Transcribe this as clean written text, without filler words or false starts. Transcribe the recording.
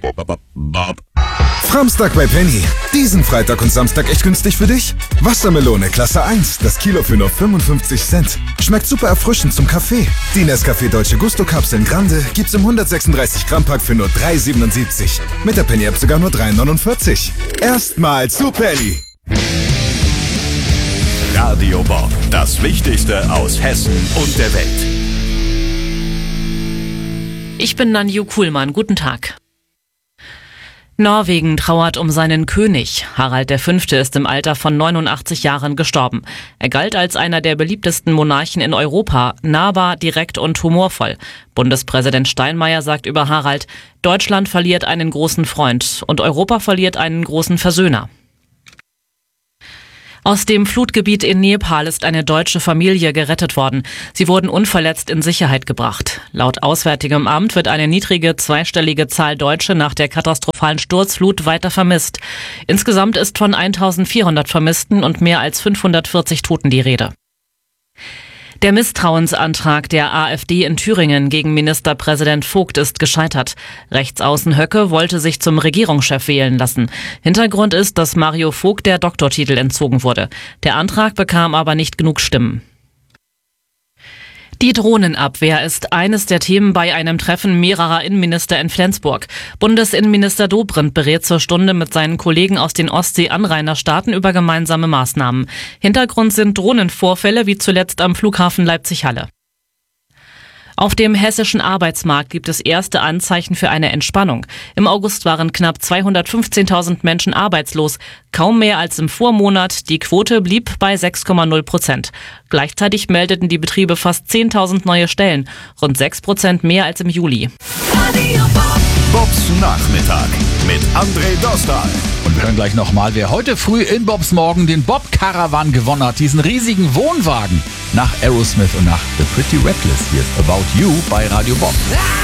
Framstag bei Penny. Diesen Freitag und Samstag echt günstig für dich? Wassermelone Klasse 1, das Kilo für nur 55 Cent. Schmeckt super erfrischend zum Kaffee. Die Nescafé Dolce Gusto Kapseln Grande gibt's im 136 Gramm Pack für nur 3,77. Mit der Penny App sogar nur 3,49. Erstmal zu Penny. Radio Bob, das Wichtigste aus Hessen und der Welt. Ich bin Nanju Kuhlmann. Guten Tag. Norwegen trauert um seinen König. Harald V. ist im Alter von 89 Jahren gestorben. Er galt als einer der beliebtesten Monarchen in Europa, nahbar, direkt und humorvoll. Bundespräsident Steinmeier sagt über Harald: Deutschland verliert einen großen Freund und Europa verliert einen großen Versöhner. Aus dem Flutgebiet in Nepal ist eine deutsche Familie gerettet worden. Sie wurden unverletzt in Sicherheit gebracht. Laut Auswärtigem Amt wird eine niedrige zweistellige Zahl Deutsche nach der katastrophalen Sturzflut weiter vermisst. Insgesamt ist von 1400 Vermissten und mehr als 540 Toten die Rede. Der Misstrauensantrag der AfD in Thüringen gegen Ministerpräsident Vogt ist gescheitert. Rechtsaußen Höcke wollte sich zum Regierungschef wählen lassen. Hintergrund ist, dass Mario Vogt der Doktortitel entzogen wurde. Der Antrag bekam aber nicht genug Stimmen. Die Drohnenabwehr ist eines der Themen bei einem Treffen mehrerer Innenminister in Flensburg. Bundesinnenminister Dobrindt berät zur Stunde mit seinen Kollegen aus den Ostsee-Anrainerstaaten über gemeinsame Maßnahmen. Hintergrund sind Drohnenvorfälle wie zuletzt am Flughafen Leipzig-Halle. Auf dem hessischen Arbeitsmarkt gibt es erste Anzeichen für eine Entspannung. Im August waren knapp 215.000 Menschen arbeitslos, kaum mehr als im Vormonat. Die Quote blieb bei 6,0%. Gleichzeitig meldeten die Betriebe fast 10.000 neue Stellen, rund 6% mehr als im Juli. Bobs Nachmittag mit André Dostal. Und wir hören gleich nochmal, wer heute früh in Bobs Morgen den Bob Caravan gewonnen hat, diesen riesigen Wohnwagen. Nach Aerosmith und nach The Pretty Reckless. Hier ist About You bei Radio Bob.